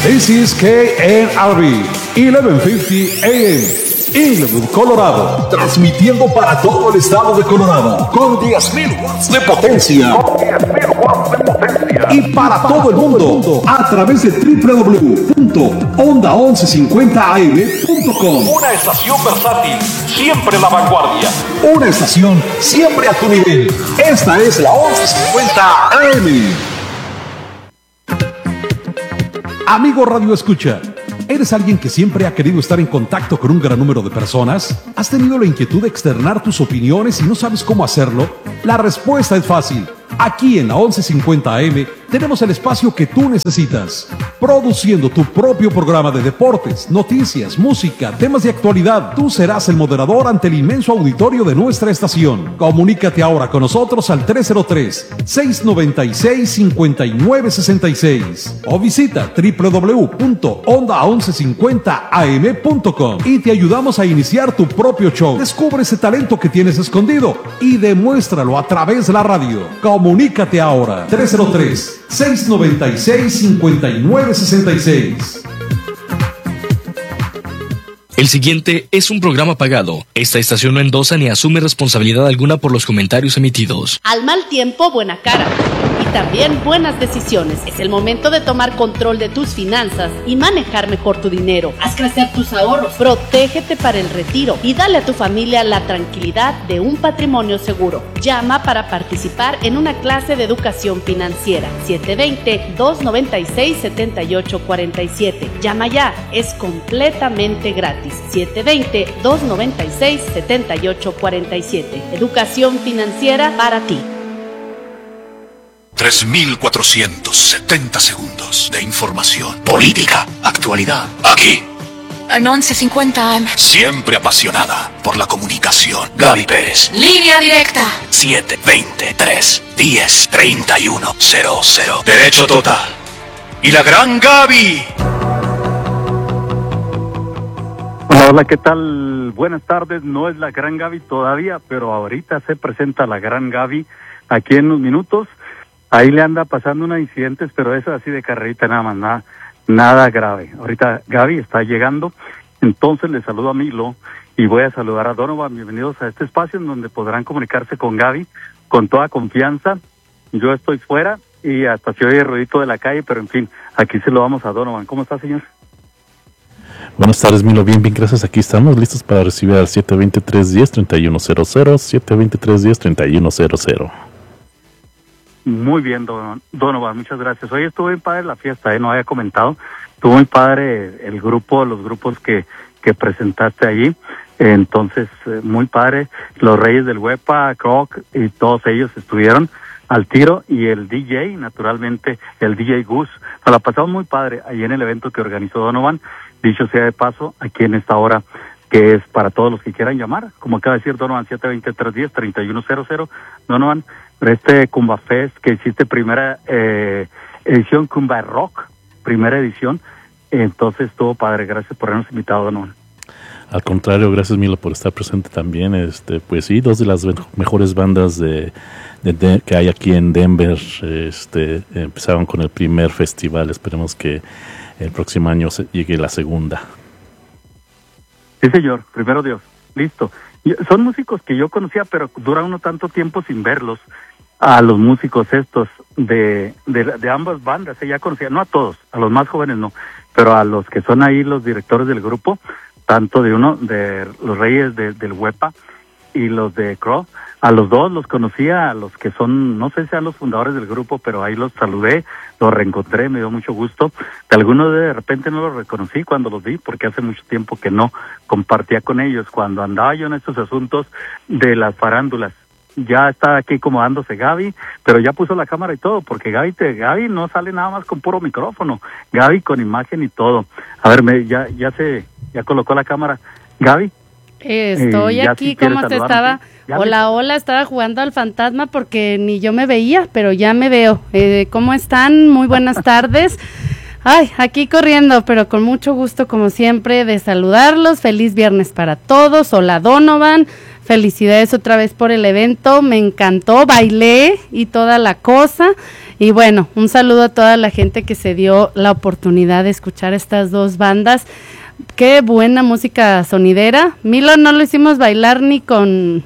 This is KNRB 1150 AM, Inglewood, Colorado. Transmitiendo para todo el estado de Colorado con 10,000 watts de potencia. Y para todo el mundo a través de www.onda1150am.com. Una estación versátil, siempre la vanguardia. Una estación siempre a tu nivel. Esta es la 1150 AM. Amigo Radio Escucha, ¿eres alguien que siempre ha querido estar en contacto con un gran número de personas? ¿Has tenido la inquietud de externar tus opiniones y no sabes cómo hacerlo? La respuesta es fácil. Aquí en la 1150 AM tenemos el espacio que tú necesitas, produciendo tu propio programa de deportes, noticias, música, temas de actualidad. Tú serás el moderador ante el inmenso auditorio de nuestra estación. Comunícate ahora con nosotros al 303-696-5966 o visita www.onda1150am.com y te ayudamos a iniciar tu propio show. Descubre ese talento que tienes escondido y demuéstralo a través de la radio. Comunícate ahora, 303-696-5966. El siguiente es un programa pagado. Esta estación no endosa ni asume responsabilidad alguna por los comentarios emitidos. Al mal tiempo, buena cara. Y también buenas decisiones. Es el momento de tomar control de tus finanzas y manejar mejor tu dinero. Haz crecer tus ahorros. Protégete para el retiro y dale a tu familia la tranquilidad de un patrimonio seguro. Llama para participar en una clase de educación financiera. 720-296-7847. Llama ya. Es completamente gratis. 720-296-7847. Educación financiera para ti. 3,470 segundos de información, política, actualidad. Aquí, en 1150 AM. Siempre apasionada por la comunicación. Gaby Pérez. Línea directa. 720-331-00. Derecho total. Y la gran Gaby. Hola, ¿qué tal? Buenas tardes. No es la gran Gaby todavía, pero ahorita se presenta la gran Gaby aquí en unos minutos. Ahí le anda pasando unos incidentes, pero eso así de carrerita nada más, nada grave. Ahorita Gaby está llegando, entonces le saludo a Milo y voy a saludar a Donovan. Bienvenidos a este espacio en donde podrán comunicarse con Gaby con toda confianza. Yo estoy fuera y hasta se oye el ruidito de la calle, pero en fin, aquí se lo damos a Donovan. ¿Cómo está, señor? Buenas tardes, Milo. Bien, gracias. Aquí estamos listos para recibir al 720-310-3100, 720-310-3100. Muy bien, Donovan, muchas gracias. Hoy estuvo muy padre la fiesta, no había comentado. Estuvo muy padre el grupo, los grupos que presentaste allí. Entonces, muy padre. Los Reyes del Huepa, Croc y todos ellos estuvieron al tiro. Y el DJ, naturalmente, el DJ Gus. Nos la pasamos muy padre allí en el evento que organizó Donovan. Dicho sea de paso, aquí en esta hora, que es para todos los que quieran llamar. Como acaba de decir Donovan, 720-310-3100. Donovan, este Cumba Fest que hiciste primera edición, Cumba Rock, primera edición, entonces estuvo padre. Gracias por habernos invitado, Donovan. Al contrario, gracias, Milo, por estar presente también. Pues sí, dos de las mejores bandas que hay aquí en Denver empezaron con el primer festival. Esperemos que el próximo año llegue la segunda. Sí, señor, primero Dios. Listo. Son músicos que yo conocía, pero dura uno tanto tiempo sin verlos. A los músicos estos de ambas bandas, ya conocía, no a todos, a los más jóvenes no, pero a los que son ahí los directores del grupo, tanto de los Reyes del Huepa y los de Crow, a los dos los conocía, a los que son, no sé si sean los fundadores del grupo, pero ahí los saludé, los reencontré, me dio mucho gusto. De algunos de repente no los reconocí cuando los vi, porque hace mucho tiempo que no compartía con ellos, cuando andaba yo en estos asuntos de las farándulas. Ya está aquí acomodándose Gaby, pero ya puso la cámara y todo, porque Gaby no sale nada más con puro micrófono, Gaby con imagen y todo. A ver, ya colocó la cámara. Gaby. Estoy aquí, si ¿cómo te estaba? Hola, estaba jugando al fantasma porque ni yo me veía, pero ya me veo. ¿Cómo están? Muy buenas tardes. Ay, aquí corriendo, pero con mucho gusto, como siempre, de saludarlos. Feliz viernes para todos. Hola, Donovan. felicidades otra vez por el evento, me encantó, bailé y toda la cosa. Y bueno, un saludo a toda la gente que se dio la oportunidad de escuchar estas dos bandas. Qué buena música sonidera. Milo, no lo hicimos bailar ni con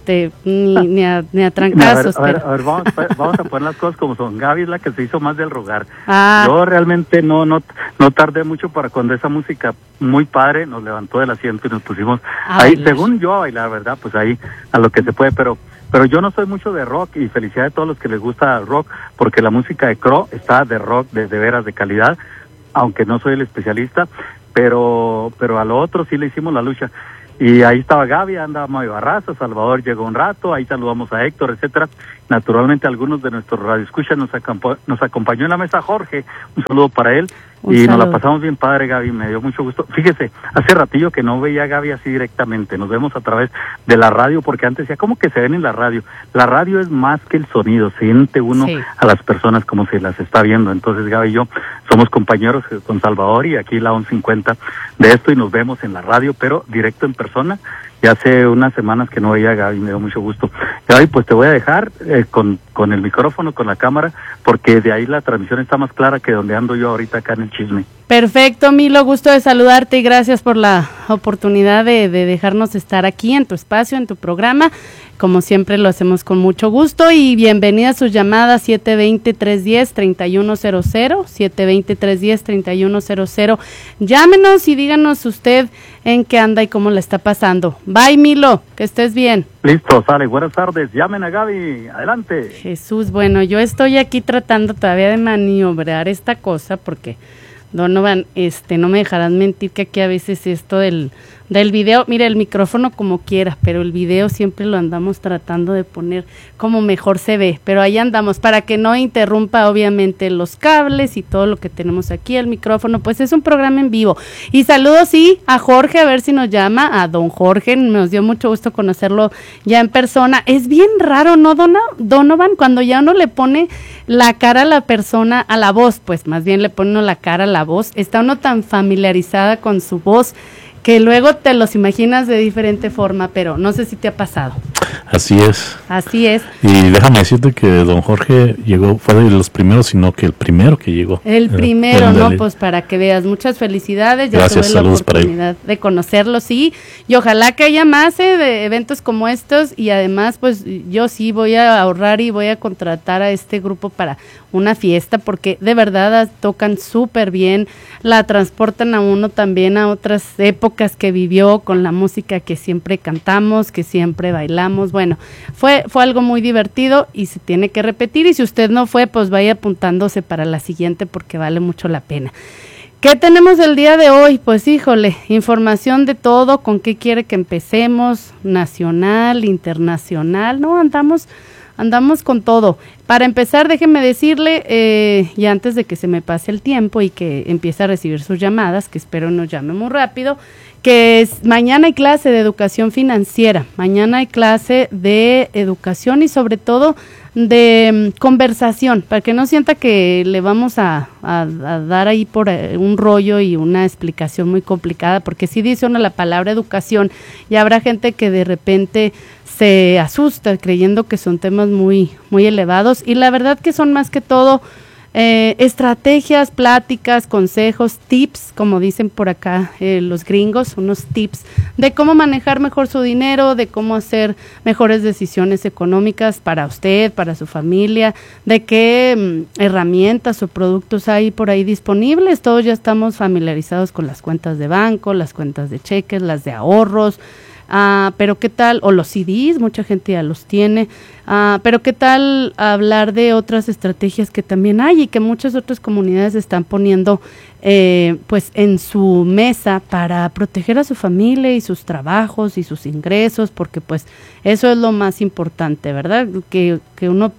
ni a trancazos. A ver, vamos a poner las cosas como son. Gaby es la que se hizo más del rogar. Ah. Yo realmente no tardé mucho para cuando esa música muy padre nos levantó del asiento y nos pusimos ahí, bailar. Según yo, a bailar, ¿verdad? Pues ahí a lo que se puede, pero yo no soy mucho de rock, y felicidades a todos los que les gusta el rock, porque la música de Crow está de rock de veras de calidad, aunque no soy el especialista, pero a lo otro sí le hicimos la lucha. Y ahí estaba Gaby, andaba Mario Barraza, Salvador llegó un rato, ahí saludamos a Héctor, etcétera. Naturalmente algunos de nuestros radioescuchas nos acompañó en la mesa Jorge, un saludo para él, nos la pasamos bien padre, Gaby, me dio mucho gusto. Fíjese, hace ratillo que no veía a Gaby así directamente, nos vemos a través de la radio, porque antes decía, ¿cómo que se ven en la radio? La radio es más que el sonido, siente uno a las personas como se las está viendo. Entonces Gaby y yo somos compañeros con Salvador y aquí la 1150 de esto, y nos vemos en la radio, pero directo en persona. Ya hace unas semanas que no veía a Gaby, me dio mucho gusto. Gaby, pues te voy a dejar con el micrófono, con la cámara, porque de ahí la transmisión está más clara que donde ando yo ahorita acá en el chisme. Perfecto, Milo, gusto de saludarte y gracias por la oportunidad de dejarnos estar aquí en tu espacio, en tu programa. Como siempre lo hacemos con mucho gusto, y bienvenida a sus llamadas 720-310-3100, 720-310-3100. Llámenos y díganos usted en qué anda y cómo la está pasando. Bye, Milo, que estés bien. Listo, sale, buenas tardes, llamen a Gaby, adelante. Jesús, bueno, yo estoy aquí tratando todavía de maniobrar esta cosa porque Donovan, no me dejarás mentir que aquí a veces esto del video, mire, el micrófono como quiera, pero el video siempre lo andamos tratando de poner como mejor se ve, pero ahí andamos, para que no interrumpa obviamente los cables y todo lo que tenemos aquí, el micrófono, pues es un programa en vivo. Y saludos, sí, a Jorge, a ver si nos llama, a don Jorge, nos dio mucho gusto conocerlo ya en persona. Es bien raro, ¿no, Donovan? Cuando ya uno le pone la cara a la persona, a la voz, pues más bien le pone uno la cara a la voz, está uno tan familiarizada con su voz, que luego te los imaginas de diferente forma, pero no sé si te ha pasado. Así es. Así es. Y déjame decirte que don Jorge fue de los primeros, sino que el primero que llegó. El primero, ¿no? Pues para que veas, muchas felicidades. Ya gracias, tuve la oportunidad de conocerlo, sí. Y ojalá que haya más de eventos como estos, y además, pues yo sí voy a ahorrar y voy a contratar a este grupo para una fiesta, porque de verdad tocan súper bien, la transportan a uno también a otras épocas que vivió con la música que siempre cantamos, que siempre bailamos. Bueno, fue algo muy divertido y se tiene que repetir, y si usted no fue, pues vaya apuntándose para la siguiente porque vale mucho la pena. ¿Qué tenemos el día de hoy? Pues híjole, información de todo, con qué quiere que empecemos, nacional, internacional, no, andamos con todo. Para empezar, déjeme decirle, y antes de que se me pase el tiempo y que empiece a recibir sus llamadas, que espero nos llame muy rápido, que mañana hay clase de educación financiera, mañana hay clase de educación y sobre todo de conversación, para que no sienta que le vamos a dar ahí por un rollo y una explicación muy complicada, porque si dice uno la palabra educación y habrá gente que de repente se asusta creyendo que son temas muy, muy elevados, y la verdad que son más que todo estrategias, pláticas, consejos, tips, como dicen por acá los gringos, unos tips de cómo manejar mejor su dinero, de cómo hacer mejores decisiones económicas para usted, para su familia, de qué herramientas o productos hay por ahí disponibles. Todos ya estamos familiarizados con las cuentas de banco, las cuentas de cheques, las de ahorros. Pero qué tal, o los CDs, mucha gente ya los tiene, pero qué tal hablar de otras estrategias que también hay y que muchas otras comunidades están poniendo pues en su mesa para proteger a su familia y sus trabajos y sus ingresos, porque pues eso es lo más importante, ¿verdad? Que uno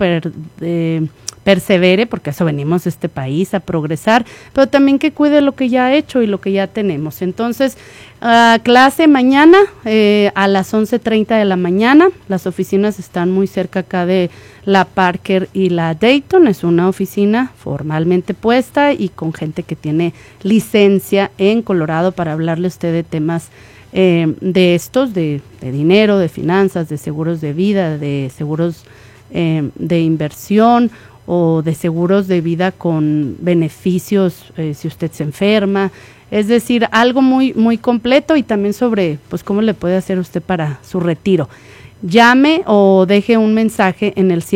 persevere, porque a eso venimos a este país, a progresar, pero también que cuide lo que ya ha hecho y lo que ya tenemos. Entonces, clase mañana a las 11:30 de la mañana. Las oficinas están muy cerca acá de la Parker y la Dayton. Es una oficina formalmente puesta y con gente que tiene licencia en Colorado para hablarle a usted de temas de estos, de dinero, de finanzas, de seguros de vida, de seguros de inversión o de seguros de vida con beneficios si usted se enferma. Es decir, algo muy, muy completo, y también sobre pues cómo le puede hacer usted para su retiro. Llame o deje un mensaje en el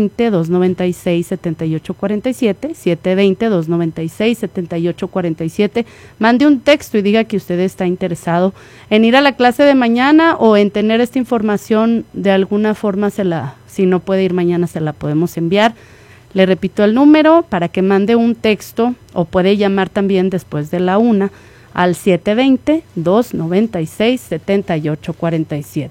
720-296-7847, 720-296-7847. Mande un texto y diga que usted está interesado en ir a la clase de mañana o en tener esta información de alguna forma. Si no puede ir mañana, se la podemos enviar. Le repito el número para que mande un texto, o puede llamar también después de la 1 al 720-296-7847.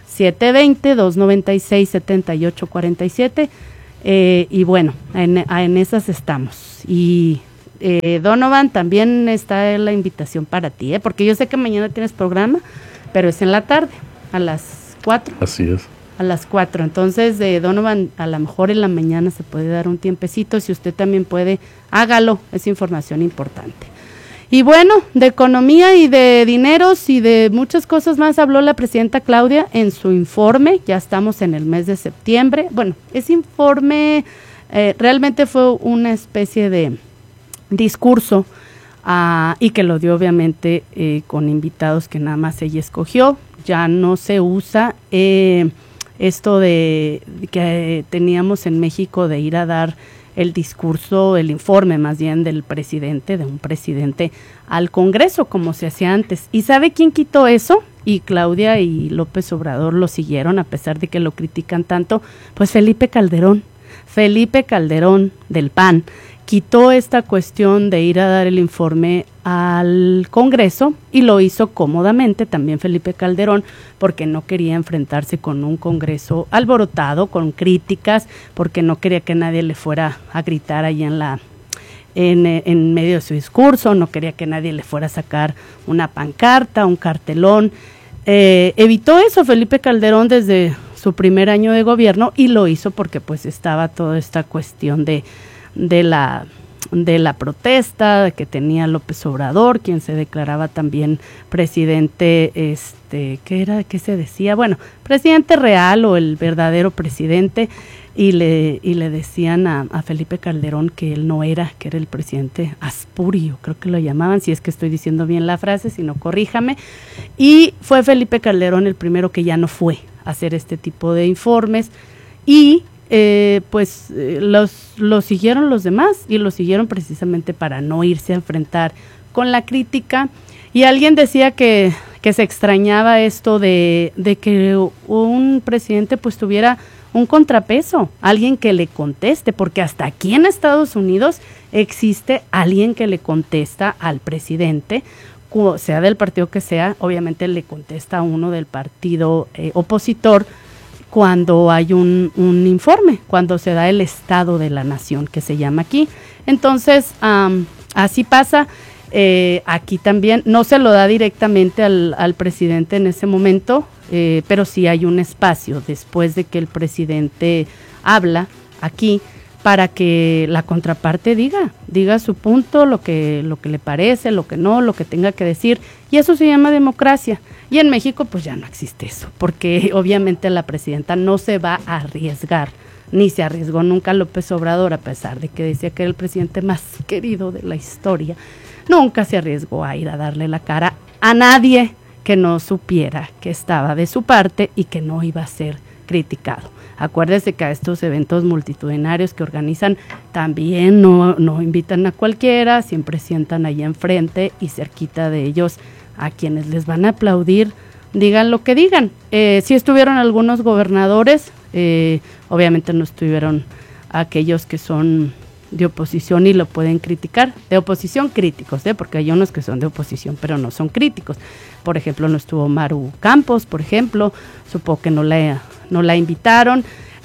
720-296-7847, y bueno, en esas estamos. Y Donovan, también está la invitación para ti, porque yo sé que mañana tienes programa, pero es en la tarde, a las 4. Así es. A las 4, entonces Donovan, a lo mejor en la mañana se puede dar un tiempecito, si usted también puede, hágalo, es información importante. Y bueno, de economía y de dineros y de muchas cosas más habló la presidenta Claudia en su informe. Ya estamos en el mes de septiembre. Bueno, ese informe realmente fue una especie de discurso y que lo dio obviamente con invitados que nada más ella escogió. Ya no se usa esto de que teníamos en México de ir a dar el discurso, el informe más bien de un presidente al Congreso, como se hacía antes. ¿Y sabe quién quitó eso? Y Claudia y López Obrador lo siguieron, a pesar de que lo critican tanto. Pues Felipe Calderón del PAN, quitó esta cuestión de ir a dar el informe al Congreso, y lo hizo cómodamente también Felipe Calderón, porque no quería enfrentarse con un Congreso alborotado, con críticas, porque no quería que nadie le fuera a gritar ahí en medio de su discurso, no quería que nadie le fuera a sacar una pancarta, un cartelón. Evitó eso Felipe Calderón desde su primer año de gobierno, y lo hizo porque pues estaba toda esta cuestión de la protesta que tenía López Obrador, quien se declaraba también presidente, ¿qué se decía? Bueno, presidente real o el verdadero presidente, y le decían a Felipe Calderón que él no era, que era el presidente aspurio, creo que lo llamaban, si es que estoy diciendo bien la frase, si no, corríjame. Y fue Felipe Calderón el primero que ya no fue a hacer este tipo de informes, y lo siguieron los demás, y lo siguieron precisamente para no irse a enfrentar con la crítica. Y alguien decía que se extrañaba esto de que un presidente pues tuviera un contrapeso, alguien que le conteste, porque hasta aquí en Estados Unidos existe alguien que le contesta al presidente, sea del partido que sea. Obviamente le contesta a uno del partido opositor cuando hay un informe, cuando se da el estado de la nación, que se llama aquí. Entonces, así pasa. Aquí también no se lo da directamente al presidente en ese momento, pero sí hay un espacio después de que el presidente habla aquí, para que la contraparte diga su punto, lo que le parece, lo que no, lo que tenga que decir, y eso se llama democracia. Y en México pues ya no existe eso, porque obviamente la presidenta no se va a arriesgar, ni se arriesgó nunca López Obrador, a pesar de que decía que era el presidente más querido de la historia. Nunca se arriesgó a ir a darle la cara a nadie que no supiera que estaba de su parte y que no iba a ser criticado. Acuérdese que a estos eventos multitudinarios que organizan también no invitan a cualquiera, siempre sientan ahí enfrente y cerquita de ellos a quienes les van a aplaudir, digan lo que digan. Sí estuvieron algunos gobernadores, obviamente no estuvieron aquellos que son de oposición y lo pueden criticar, de oposición críticos, porque hay unos que son de oposición pero no son críticos. Por ejemplo, no estuvo Maru Campos, por ejemplo, supongo que no la invitaron,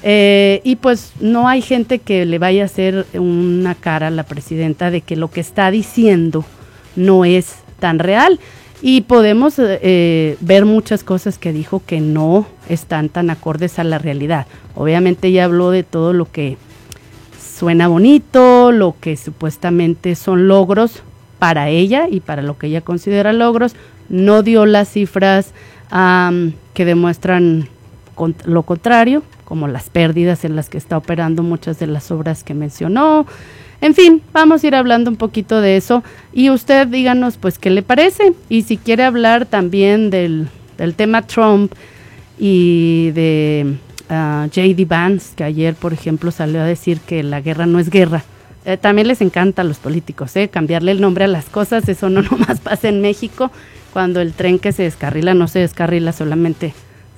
y pues no hay gente que le vaya a hacer una cara a la presidenta de que lo que está diciendo no es tan real, y podemos ver muchas cosas que dijo que no están tan acordes a la realidad. Obviamente ella habló de todo lo que suena bonito, lo que supuestamente son logros, para ella y para lo que ella considera logros. No dio las cifras que demuestran lo contrario, como las pérdidas en las que está operando muchas de las obras que mencionó. En fin, vamos a ir hablando un poquito de eso y usted díganos pues qué le parece, y si quiere hablar también del tema Trump y de J.D. Vance, que ayer por ejemplo salió a decir que la guerra no es guerra. También les encanta a los políticos, cambiarle el nombre a las cosas. Eso no nomás pasa en México, cuando el tren que se descarrila no se descarrila, solamente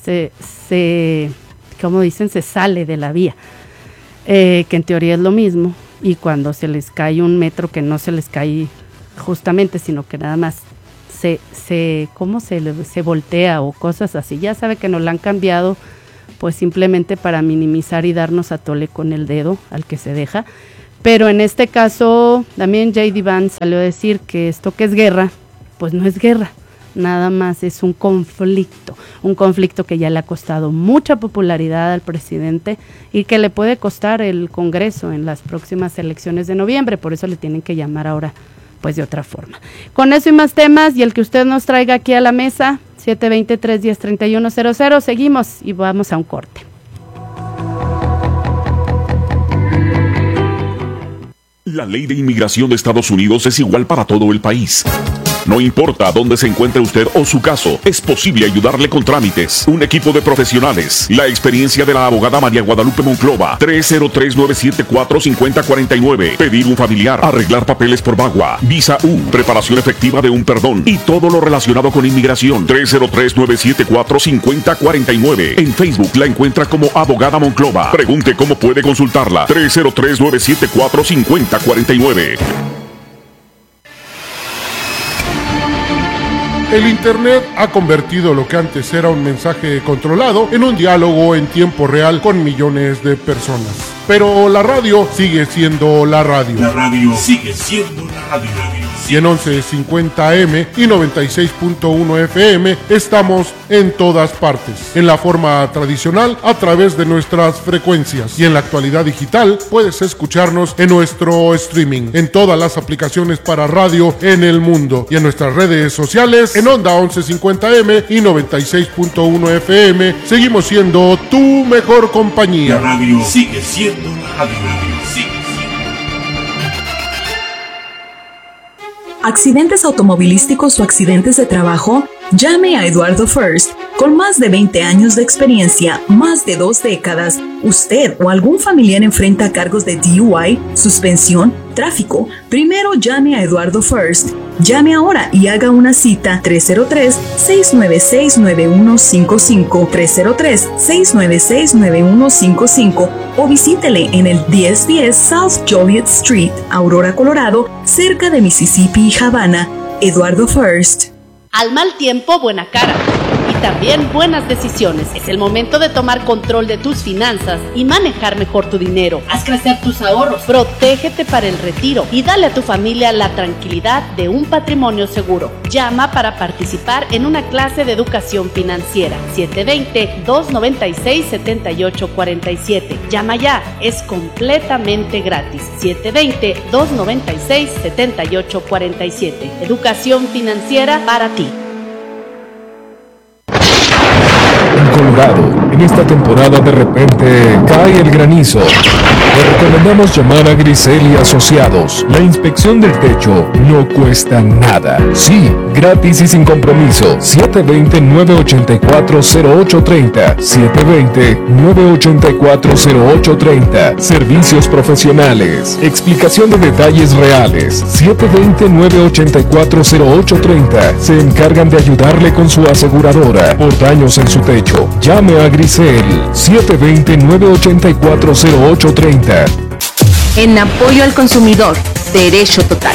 como dicen, se sale de la vía, que en teoría es lo mismo, y cuando se les cae un metro, que no se les cae justamente, sino que nada más se voltea o cosas así. Ya sabe que nos la han cambiado pues simplemente para minimizar y darnos a tole con el dedo al que se deja. Pero en este caso también J.D. Vance salió a decir que esto que es guerra, pues no es guerra, nada más es un conflicto que ya le ha costado mucha popularidad al presidente y que le puede costar el Congreso en las próximas elecciones de noviembre. Por eso le tienen que llamar ahora pues de otra forma. Con eso y más temas, y el que usted nos traiga aquí a la mesa, 720-310-3100, seguimos y vamos a un corte. La ley de inmigración de Estados Unidos es igual para todo el país. No importa dónde se encuentre usted o su caso, es posible ayudarle con trámites. Un equipo de profesionales. La experiencia de la abogada María Guadalupe Monclova. 303-974-5049. Pedir un familiar. Arreglar papeles por VAWA. Visa U. Preparación efectiva de un perdón. Y todo lo relacionado con inmigración. 303-974-5049. En Facebook la encuentra como Abogada Monclova. Pregunte cómo puede consultarla. 303-974-5049. El Internet ha convertido lo que antes era un mensaje controlado en un diálogo en tiempo real con millones de personas. Pero la radio sigue siendo la radio. La radio sigue siendo la radio. Y en 1150 AM y 96.1 FM estamos en todas partes. En la forma tradicional, a través de nuestras frecuencias. Y en la actualidad digital, puedes escucharnos en nuestro streaming, en todas las aplicaciones para radio en el mundo. Y en nuestras redes sociales, en Onda 1150M y 96.1 FM, seguimos siendo tu mejor compañía. La radio sigue siendo la radio. ¿Accidentes automovilísticos o accidentes de trabajo? Llame a Eduardo First. Con más de 20 años de experiencia, más de 2 décadas, usted o algún familiar enfrenta cargos de DUI, suspensión, tráfico. Primero llame a Eduardo First. Llame ahora y haga una cita. 303-696-9155, 303-696-9155, o visítele en el 1010 South Joliet Street, Aurora, Colorado, cerca de Mississippi y Havana. Eduardo First. Al mal tiempo, buena cara. Y también buenas decisiones. Es el momento de tomar control de tus finanzas y manejar mejor tu dinero. Haz crecer tus ahorros, protégete para el retiro y dale a tu familia la tranquilidad de un patrimonio seguro. Llama para participar en una clase de educación financiera. 720-296-7847. Llama ya, es completamente gratis. 720-296-7847. Educación financiera para ti. Colorado, en esta temporada de repente cae el granizo. Te recomendamos llamar a Grisel y Asociados. La inspección del techo no cuesta nada. Sí, gratis y sin compromiso. 720-984-0830. 720-984-0830. Servicios profesionales. Explicación de detalles reales. 720-984-0830. Se encargan de ayudarle con su aseguradora por daños en su techo. Llame a Grisel. 720-984-0830. En apoyo al consumidor, Derecho Total.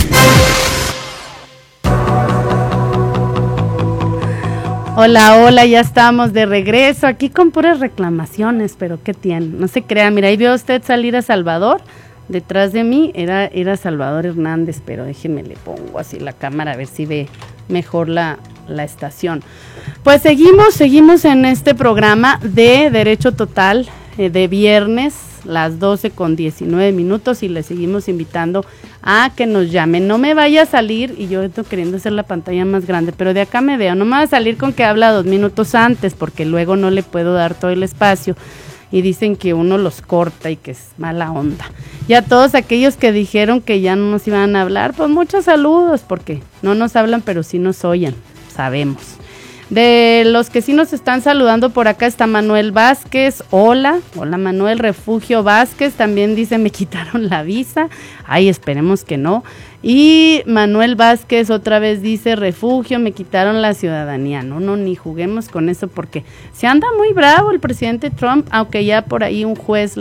Hola, ya estamos de regreso aquí con puras reclamaciones, pero ¿qué tiene? No se crea, mira, ahí vio usted salir a Salvador, detrás de mí era Salvador Hernández, pero déjenme le pongo así la cámara a ver si ve mejor la estación. Pues seguimos en este programa de Derecho Total de viernes, las 12:19 y le seguimos invitando a que nos llamen. No me vaya a salir, y yo estoy queriendo hacer la pantalla más grande, pero de acá me veo, no me va a salir con que habla 2 minutos antes, porque luego no le puedo dar todo el espacio. Y dicen que uno los corta y que es mala onda. Y a todos aquellos que dijeron que ya no nos iban a hablar, pues muchos saludos, porque no nos hablan, pero sí nos oyen, sabemos. De los que sí nos están saludando por acá está Manuel Vázquez, hola Manuel. Refugio Vázquez también dice, me quitaron la visa, ay, esperemos que no. Y Manuel Vázquez otra vez dice, Refugio, me quitaron la ciudadanía. No, ni juguemos con eso, porque se anda muy bravo el presidente Trump, aunque ya por ahí un juez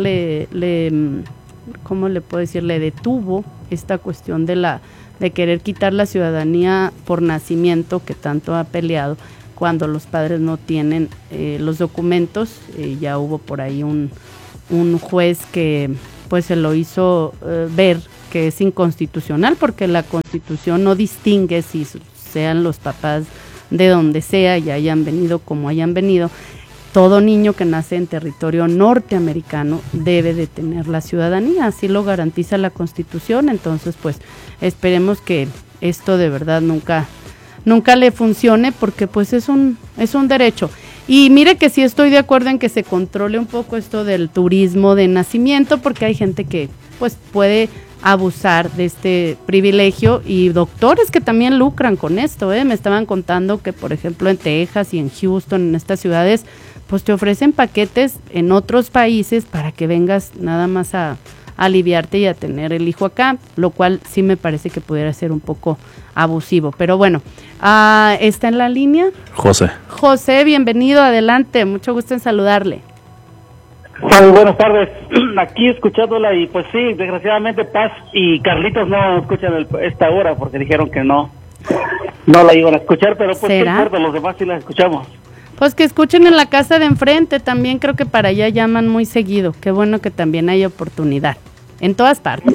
¿cómo le puedo decir? Le detuvo esta cuestión de querer quitar la ciudadanía por nacimiento, que tanto ha peleado, cuando los padres no tienen los documentos. Ya hubo por ahí un juez que pues se lo hizo ver que es inconstitucional, porque la Constitución no distingue si sean los papás de donde sea y hayan venido como hayan venido. Todo niño que nace en territorio norteamericano debe de tener la ciudadanía, así lo garantiza la Constitución. Entonces pues esperemos que esto de verdad nunca le funcione, porque pues es un derecho. Y mire que sí estoy de acuerdo en que se controle un poco esto del turismo de nacimiento, porque hay gente que pues puede abusar de este privilegio, y doctores que también lucran con esto, me estaban contando que por ejemplo en Texas y en Houston, en estas ciudades, pues te ofrecen paquetes en otros países para que vengas nada más a aliviarte y a tener el hijo acá, lo cual sí me parece que pudiera ser un poco abusivo, pero bueno. ¿Está en la línea? José, bienvenido, adelante, mucho gusto en saludarle. Muy buenas tardes, aquí escuchándola, y pues sí, desgraciadamente Paz y Carlitos no escuchan esta hora porque dijeron que no la iban a escuchar, pero pues ¿será? ¿Qué importa? Los demás sí la escuchamos. Pues que escuchen en la casa de enfrente, también creo que para allá llaman muy seguido, qué bueno que también hay oportunidad, en todas partes.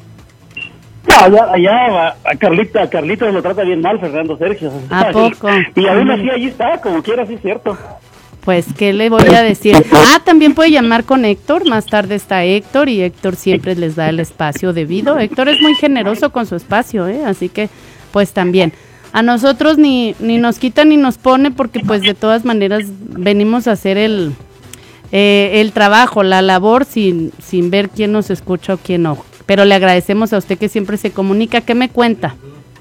No, allá a Carlitos lo trata bien mal Fernando Sergio. ¿A poco? Y aún así allí está, como quiera, sí es cierto. Pues, ¿qué le voy a decir? También puede llamar con Héctor, más tarde está Héctor, y Héctor siempre les da el espacio debido. Héctor es muy generoso con su espacio, así que, pues también. A nosotros ni nos quita ni nos pone, porque pues de todas maneras venimos a hacer el trabajo, la labor, sin ver quién nos escucha o quién no. Pero le agradecemos a usted que siempre se comunica. ¿Qué me cuenta?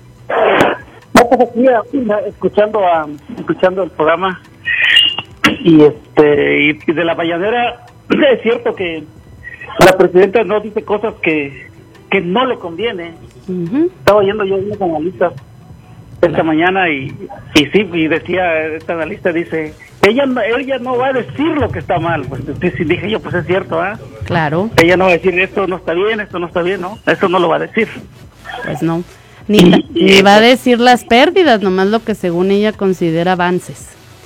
No, pues aquí escuchando el programa, y de la mañanera, es cierto que la presidenta no dice cosas que no le conviene. Estaba oyendo yo unos analistas esta mañana y sí, y decía, esta analista dice, ella no va a decir lo que está mal. Pues dije yo, pues es cierto, Claro. Ella no va a decir esto no está bien, ¿no? Eso no lo va a decir. Pues no. Ni va a decir las pérdidas, nomás lo que según ella considera avances.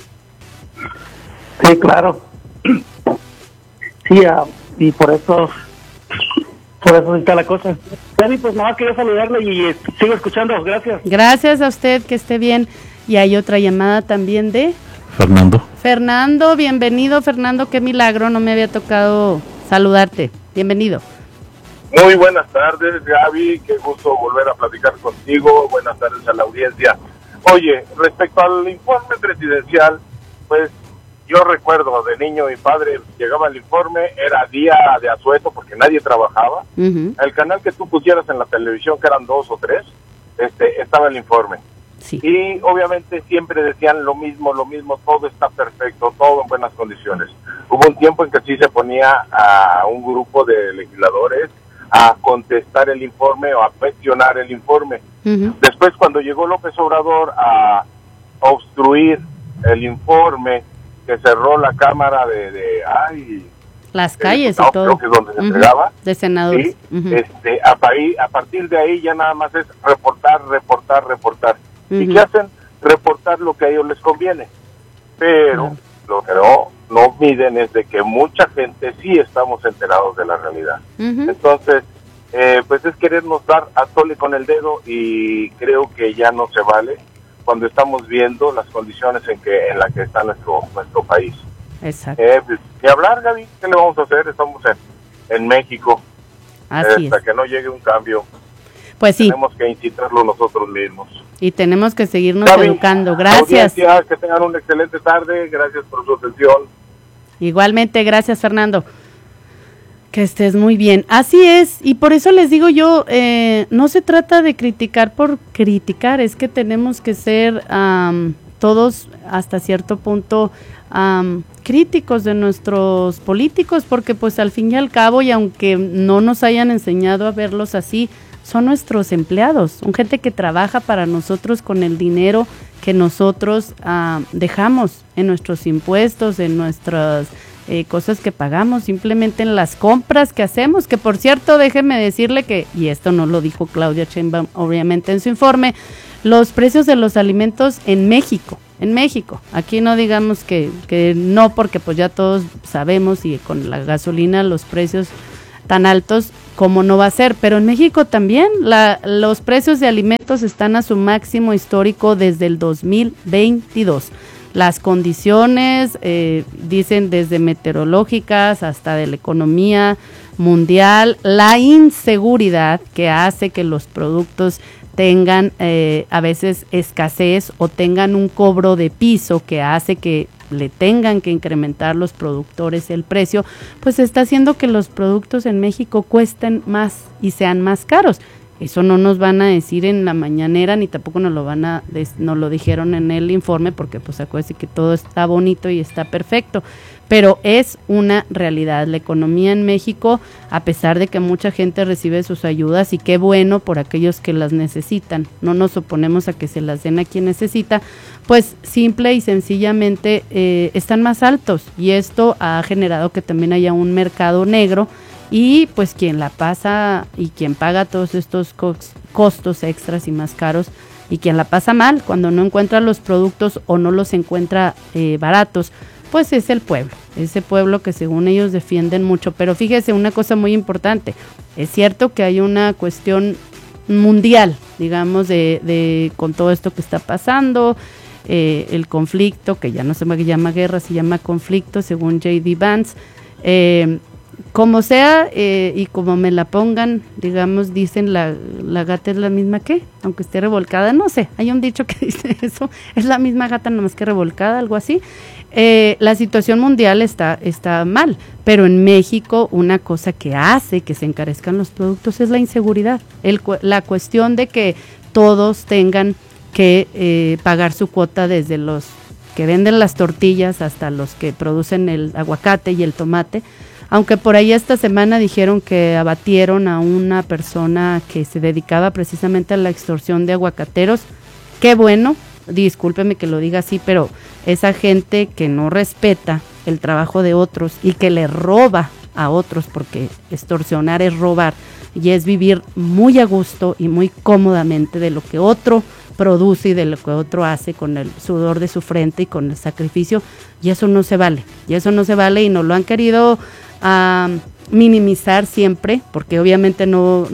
Sí, claro. Sí, y por eso está la cosa. Gaby, pues nada, quería saludarle y sigo escuchando, gracias. Gracias a usted, que esté bien. Y hay otra llamada también de... Fernando, bienvenido, Fernando, qué milagro, no me había tocado saludarte. Bienvenido. Muy buenas tardes, Gaby, qué gusto volver a platicar contigo. Buenas tardes a la audiencia. Oye, respecto al informe presidencial, pues yo recuerdo de niño, mi padre llegaba el informe, era día de asueto porque nadie trabajaba. El canal que tú pusieras en la televisión, que eran 2 o 3, estaba el informe. Sí. Y obviamente siempre decían lo mismo, todo está perfecto, todo en buenas condiciones. Hubo un tiempo en que sí se ponía a un grupo de legisladores a contestar el informe o a cuestionar el informe. Después, cuando llegó López Obrador a obstruir el informe, que cerró la Cámara de las calles y todo, creo que es donde se entregaba, de senadores. ¿sí? A partir de ahí ya nada más es reportar. ¿Y qué hacen? Reportar lo que a ellos les conviene. Pero lo que no miden es de que mucha gente sí estamos enterados de la realidad. Entonces, pues es querernos dar a tole con el dedo, y creo que ya no se vale cuando estamos viendo las condiciones en la que está nuestro país. Exacto. Pues, ni hablar, Gaby, ¿qué le vamos a hacer? Estamos en México. Así hasta es. que no llegue un cambio. Pues sí. Tenemos que incitarlo nosotros mismos. Y tenemos que seguirnos educando. Gracias. Audiencia, que tengan una excelente tarde. Gracias por su atención. Igualmente, gracias, Fernando. Que estés muy bien. Así es, y por eso les digo yo, no se trata de criticar por criticar, es que tenemos que ser todos hasta cierto punto críticos de nuestros políticos, porque pues al fin y al cabo, y aunque no nos hayan enseñado a verlos así, son nuestros empleados, son gente que trabaja para nosotros con el dinero que nosotros dejamos en nuestros impuestos, en nuestras cosas que pagamos, simplemente en las compras que hacemos, que por cierto, déjeme decirle que, y esto no lo dijo Claudia Sheinbaum obviamente en su informe, los precios de los alimentos en México, aquí no digamos que no, porque pues ya todos sabemos, y con la gasolina los precios tan altos, como no va a ser, pero en México también los precios de alimentos están a su máximo histórico desde el 2022. Las condiciones, dicen desde meteorológicas hasta de la economía mundial, la inseguridad que hace que los productos tengan a veces escasez o tengan un cobro de piso que hace que le tengan que incrementar los productores el precio, pues está haciendo que los productos en México cuesten más y sean más caros. Eso no nos van a decir en la mañanera, ni tampoco nos lo dijeron en el informe, porque pues acuérdense que todo está bonito y está perfecto, pero es una realidad. La economía en México, a pesar de que mucha gente recibe sus ayudas, y qué bueno por aquellos que las necesitan, no nos oponemos a que se las den a quien necesita, pues simple y sencillamente están más altos, y esto ha generado que también haya un mercado negro, y pues quien la pasa y quien paga todos estos costos extras y más caros, y quien la pasa mal cuando no encuentra los productos o no los encuentra baratos, pues es el pueblo, ese pueblo que según ellos defienden mucho. Pero fíjese una cosa muy importante, es cierto que hay una cuestión mundial, digamos, de con todo esto que está pasando, el conflicto, que ya no se llama guerra, se llama conflicto según J.D. Vance, como sea, y como me la pongan, digamos, dicen la gata es la misma que, aunque esté revolcada, no sé, hay un dicho que dice eso, es la misma gata nomás que revolcada, algo así. La situación mundial está mal, pero en México una cosa que hace que se encarezcan los productos es la inseguridad, la cuestión de que todos tengan que pagar su cuota, desde los que venden las tortillas hasta los que producen el aguacate y el tomate. Aunque por ahí esta semana dijeron que abatieron a una persona que se dedicaba precisamente a la extorsión de aguacateros. Qué bueno, discúlpeme que lo diga así, pero esa gente que no respeta el trabajo de otros y que le roba a otros, porque extorsionar es robar y es vivir muy a gusto y muy cómodamente de lo que otro produce y de lo que otro hace con el sudor de su frente y con el sacrificio, y eso no se vale, y nos lo han querido minimizar siempre, porque obviamente no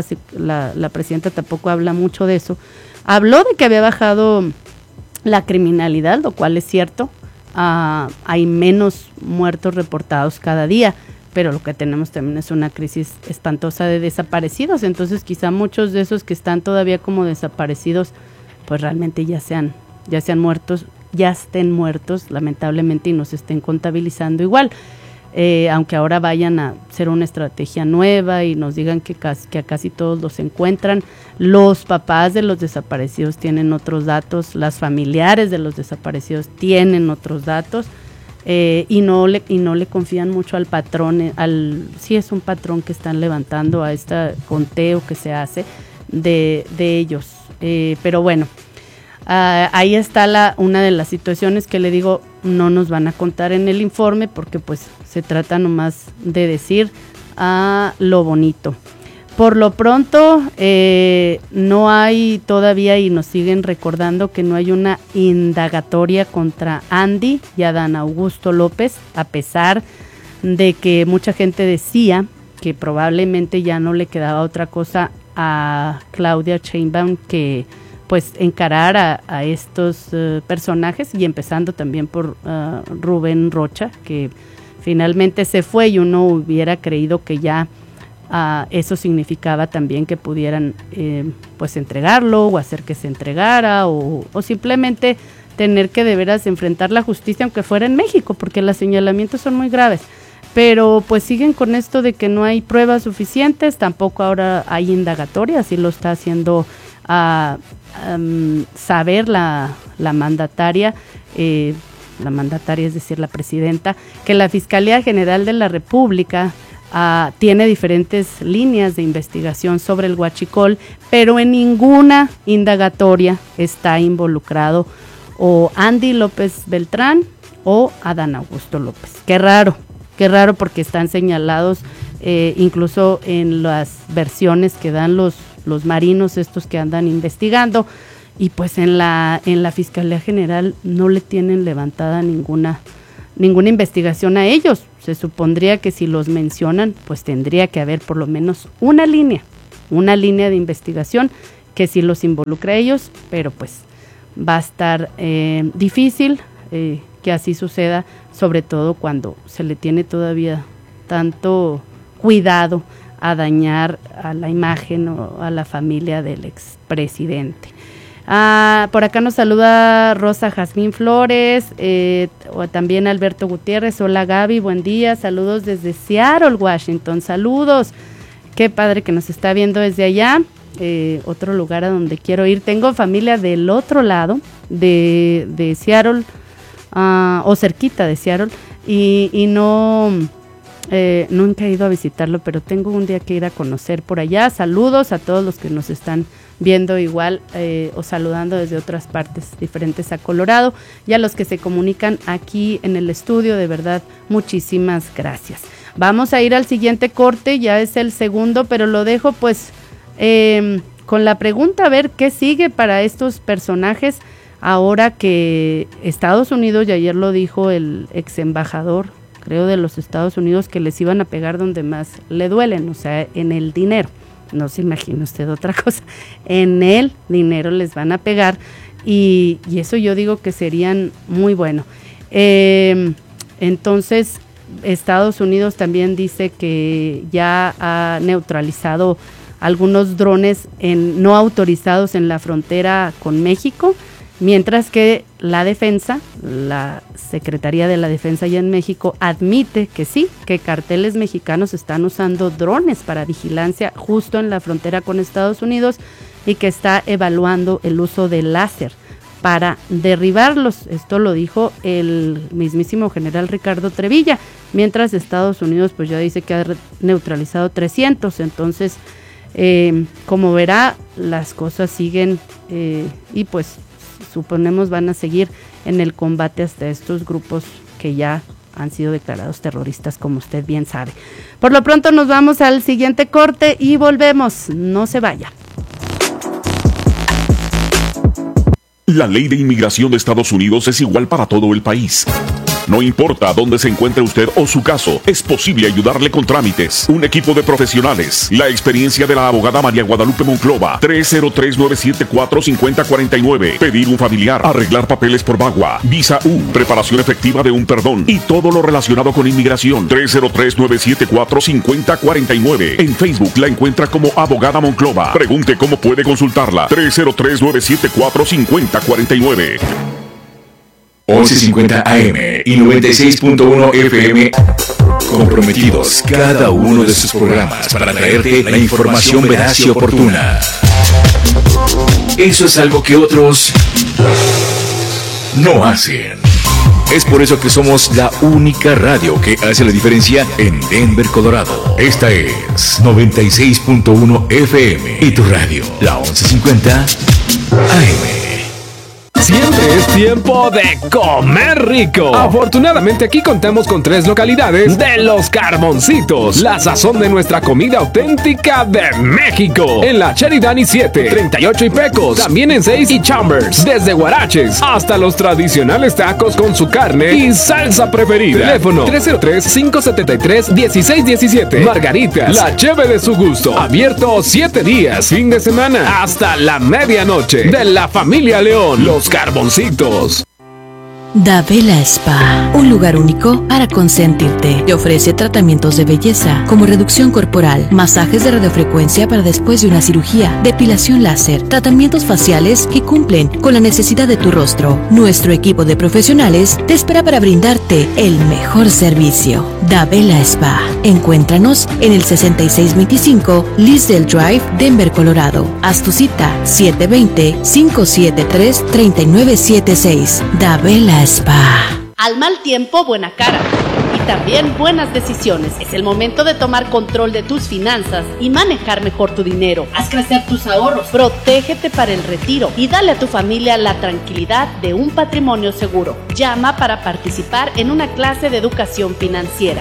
la presidenta tampoco habla mucho de eso. Habló de que había bajado la criminalidad, lo cual es cierto, hay menos muertos reportados cada día, pero lo que tenemos también es una crisis espantosa de desaparecidos, entonces quizá muchos de esos que están todavía como desaparecidos, pues realmente ya sean muertos, ya estén muertos lamentablemente, y nos estén contabilizando igual. Aunque ahora vayan a hacer una estrategia nueva y nos digan que a casi todos los encuentran, los papás de los desaparecidos tienen otros datos, las familiares de los desaparecidos tienen otros datos, y no le confían mucho al patrón, sí es un patrón que están levantando a este conteo que se hace de ellos, pero bueno. Ahí está una de las situaciones que le digo, no nos van a contar en el informe, porque pues se trata nomás de decir lo bonito. Por lo pronto, no hay todavía, y nos siguen recordando que no hay una indagatoria contra Andy y Adán Augusto López, a pesar de que mucha gente decía que probablemente ya no le quedaba otra cosa a Claudia Sheinbaum que pues encarar a estos personajes, y empezando también por Rubén Rocha, que finalmente se fue y uno hubiera creído que ya eso significaba también que pudieran pues entregarlo o hacer que se entregara o simplemente tener que de veras enfrentar la justicia aunque fuera en México, porque los señalamientos son muy graves. Pero pues siguen con esto de que no hay pruebas suficientes, tampoco ahora hay indagatoria, así lo está haciendo saber la mandataria, es decir, la presidenta, que la Fiscalía General de la República tiene diferentes líneas de investigación sobre el huachicol, pero en ninguna indagatoria está involucrado o Andy López Beltrán o Adán Augusto López. Qué raro porque están señalados incluso en las versiones que dan los marinos estos que andan investigando, y pues en la Fiscalía General no le tienen levantada ninguna investigación a ellos. Se supondría que si los mencionan, pues tendría que haber por lo menos una línea de investigación que sí los involucre a ellos, pero pues va a estar difícil que así suceda, sobre todo cuando se le tiene todavía tanto cuidado a dañar a la imagen o a la familia del expresidente. Por acá nos saluda Rosa Jazmín Flores, o también Alberto Gutiérrez. Hola Gaby, buen día, saludos desde Seattle, Washington, saludos, qué padre que nos está viendo desde allá, otro lugar a donde quiero ir. Tengo familia del otro lado de Seattle, o cerquita de Seattle, y nunca he ido a visitarlo, pero tengo un día que ir a conocer por allá. Saludos a todos los que nos están viendo igual o saludando desde otras partes diferentes a Colorado, y a los que se comunican aquí en el estudio, de verdad, muchísimas gracias. Vamos a ir al siguiente corte, ya es el segundo, pero lo dejo pues con la pregunta a ver qué sigue para estos personajes ahora que Estados Unidos, y ayer lo dijo el ex embajador, creo, de los Estados Unidos, que les iban a pegar donde más le duelen, o sea, en el dinero. No se imagina usted otra cosa. En el dinero les van a pegar, y eso yo digo que serían muy bueno. Entonces, Estados Unidos también dice que ya ha neutralizado algunos drones no autorizados en la frontera con México, mientras que la defensa, la Secretaría de la Defensa allá en México, admite que sí, que carteles mexicanos están usando drones para vigilancia justo en la frontera con Estados Unidos, y que está evaluando el uso de láser para derribarlos. Esto lo dijo el mismísimo general Ricardo Trevilla, mientras Estados Unidos pues ya dice que ha neutralizado 300. Entonces, como verá, las cosas siguen y pues suponemos van a seguir en el combate hasta estos grupos que ya han sido declarados terroristas, como usted bien sabe. Por lo pronto nos vamos al siguiente corte y volvemos. No se vaya. La ley de inmigración de Estados Unidos es igual para todo el país. No importa dónde se encuentre usted o su caso, es posible ayudarle con trámites. Un equipo de profesionales. La experiencia de la abogada María Guadalupe Monclova. 303-974-5049. Pedir un familiar. Arreglar papeles por VAWA. Visa U. Preparación efectiva de un perdón. Y todo lo relacionado con inmigración. 303-974-5049. En Facebook la encuentra como Abogada Monclova. Pregunte cómo puede consultarla. 303-974-5049. 1150 AM y 96.1 FM, comprometidos cada uno de sus programas para traerte la información veraz y oportuna. Eso es algo que otros no hacen. Es por eso que somos la única radio que hace la diferencia en Denver, Colorado. Esta es 96.1 FM y tu radio, la 1150 AM. Siempre es tiempo de comer rico. Afortunadamente aquí contamos con 3 localidades de Los Carboncitos, la sazón de nuestra comida auténtica de México. En la Sheridan y 7, 38 y Pecos, también en 6 y Chambers, desde Huaraches hasta los tradicionales tacos con su carne y salsa preferida. Teléfono 303-573-1617. Margaritas, la cheve de su gusto. Abierto 7 días, fin de semana, hasta la medianoche. De la familia León, Los Carboncitos. Dabela Spa, un lugar único para consentirte. Te ofrece tratamientos de belleza como reducción corporal, masajes de radiofrecuencia para después de una cirugía, depilación láser, tratamientos faciales que cumplen con la necesidad de tu rostro. Nuestro equipo de profesionales te espera para brindarte el mejor servicio. Dabela Spa. Encuéntranos en el 6625 Lisdale Drive, Denver, Colorado. Haz tu cita 720-573-3976. Dabela Spa. Al mal tiempo, buena cara. Y también buenas decisiones. Es el momento de tomar control de tus finanzas y manejar mejor tu dinero. Haz crecer tus ahorros, protégete para el retiro y dale a tu familia la tranquilidad de un patrimonio seguro. Llama para participar en una clase de educación financiera.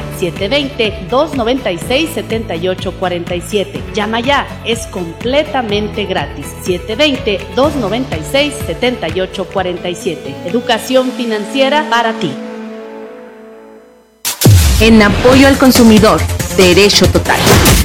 720-296-7847. Llama ya, es completamente gratis. 720-296-7847. Educación financiera para ti. En apoyo al consumidor, Derecho Total.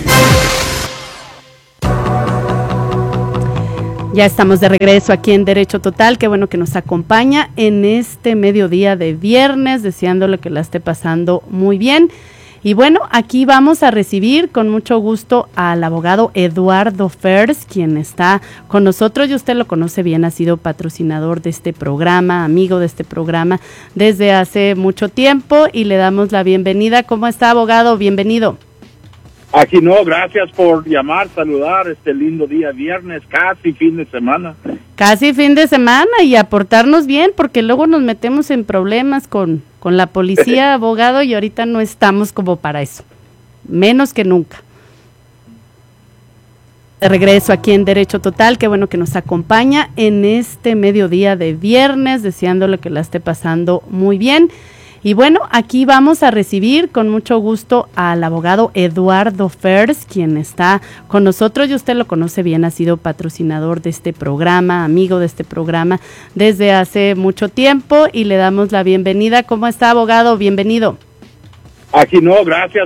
Ya estamos de regreso aquí en Derecho Total. Qué bueno que nos acompaña en este mediodía de viernes, deseándole que la esté pasando muy bien. Y bueno, aquí vamos a recibir con mucho gusto al abogado Eduardo Fers, quien está con nosotros y usted lo conoce bien, ha sido patrocinador de este programa, amigo de este programa desde hace mucho tiempo y le damos la bienvenida. ¿Cómo está, abogado? Bienvenido. Aquí no, gracias por llamar, saludar este lindo día viernes, casi fin de semana. Casi fin de semana y aportarnos bien, porque luego nos metemos en problemas con la policía, abogado, y ahorita no estamos como para eso, menos que nunca. De regreso aquí en Derecho Total, qué bueno que nos acompaña en este mediodía de viernes, deseándole que la esté pasando muy bien. Y bueno, aquí vamos a recibir con mucho gusto al abogado Eduardo Fers, quien está con nosotros y usted lo conoce bien, ha sido patrocinador de este programa, amigo de este programa desde hace mucho tiempo y le damos la bienvenida. ¿Cómo está, abogado? Bienvenido. Aquí no, gracias